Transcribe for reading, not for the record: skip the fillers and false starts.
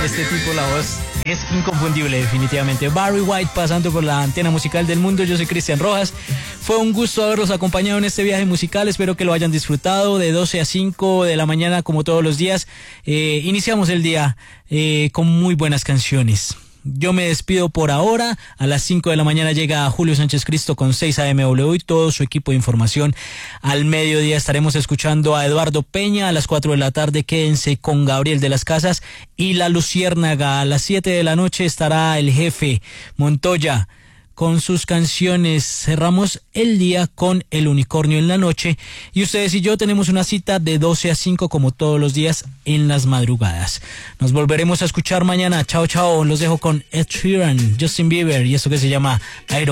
este tipo, la voz es inconfundible, definitivamente. Barry White pasando por la antena musical del mundo. Yo soy Cristian Rojas. Fue un gusto haberlos acompañado en este viaje musical. Espero que lo hayan disfrutado de 12 a 5 de la mañana, como todos los días. Iniciamos el día con muy buenas canciones. Yo me despido por ahora. A las 5 de la mañana llega Julio Sánchez Cristo con 6 AMW y todo su equipo de información. Al mediodía estaremos escuchando a Eduardo Peña. A las 4 de la tarde quédense con Gabriel de las Casas y La Luciérnaga. A las 7 de la noche estará el jefe Montoya con sus canciones. Cerramos el día con El Unicornio en la Noche. Y ustedes y yo tenemos una cita de 12 a 5 como todos los días en las madrugadas. Nos volveremos a escuchar mañana. Chao, chao. Los dejo con Ed Sheeran, Justin Bieber y esto que se llama Iron